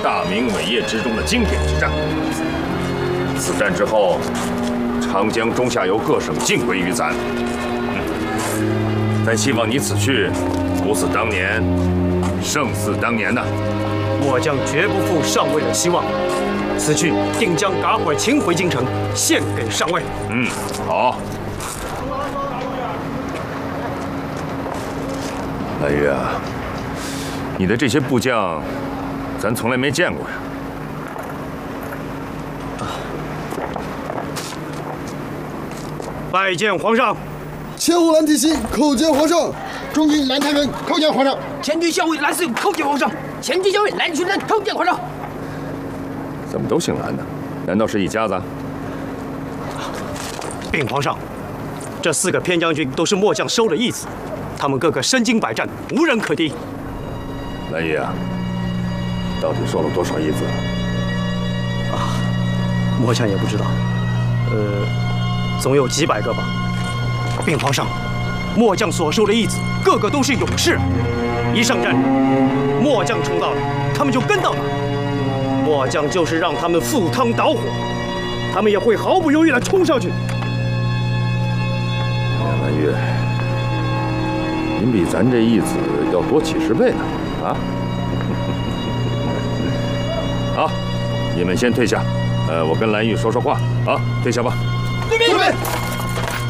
大明伟业之中的经典之战。此战之后，长江中下游各省尽归于咱。但希望你此去，不似当年，胜似当年呐。 末将绝不负上尉的希望，此去定将嘎会擒回京城，献给上尉。 好。蓝玉啊，你的这些部将，咱从来没见过呀。 拜见皇上。 千户蓝体系叩见皇上，中军蓝台人叩见皇上， 前军校尉蓝思勇叩见皇上，前军校尉蓝群人叩见皇上。 怎么都姓蓝呢？难道是一家子？ 禀皇上，这4个偏将军都是末将收的义子，他们个个身经百战，无人可敌。 蓝玉啊，到底收了多少义子？ 末将也不知道，总有几百个吧。禀皇上，末将所收的义子，个个都是勇士，一上战场，末将冲到了，他们就跟到哪。末将就是让他们赴汤蹈火，他们也会毫不犹豫地冲上去。 蓝玉，您比咱这义子要多几10倍呢！啊！好，你们先退下，我跟蓝玉说说话啊，退下吧。 对面。